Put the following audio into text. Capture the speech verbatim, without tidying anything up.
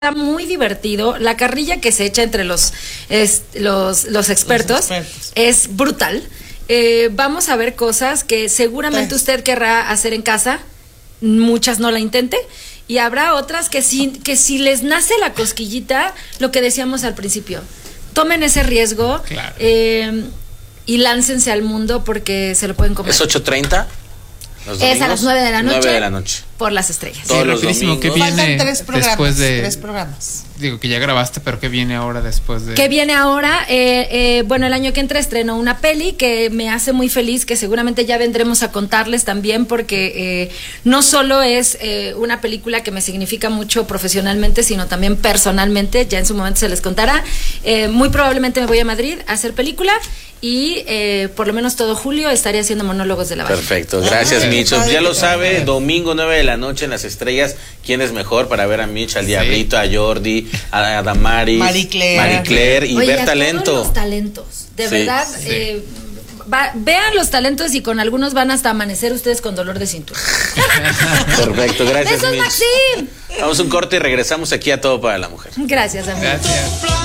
Está muy divertido. La carrilla que se echa entre los, es, los, los, expertos los expertos es brutal. Eh, vamos a ver cosas que seguramente pues. usted querrá hacer en casa. Muchas no la intente. Y habrá otras que si, que si les nace la cosquillita, lo que decíamos al principio, tomen ese riesgo claro. eh, y láncense al mundo porque se lo pueden comer. ¿Es ocho treinta? Es a las nueve de la noche. nueve de la noche. Por las estrellas. Todos los domingos. ¿Qué viene Faltan tres programas, después de, tres programas. Digo que ya grabaste, pero ¿qué viene ahora después de...? ¿Qué viene ahora? Eh, eh, bueno, el año que entra estreno una peli que me hace muy feliz, que seguramente ya vendremos a contarles también, porque eh, no solo es eh, una película que me significa mucho profesionalmente, sino también personalmente, ya en su momento se les contará. Eh, muy probablemente me voy a Madrid a hacer película y eh, por lo menos todo julio estaré haciendo monólogos de la banda. Perfecto, gracias, Micho. Ya lo sabe, domingo nueve de la noche en Las Estrellas. ¿Quién es mejor para ver a Mitch, al sí. Diablito, a Jordi, a, a Damaris, Marie Claire, Marie Claire y Oye, ver a talento? Todos los talentos, de sí. verdad. Sí. Eh, va, vean los talentos y con algunos van hasta amanecer ustedes con dolor de cintura. Perfecto, gracias, Besos, Mitch. Maxim. Vamos a un corte y regresamos aquí a Todo para la Mujer. Gracias, amigo. Gracias.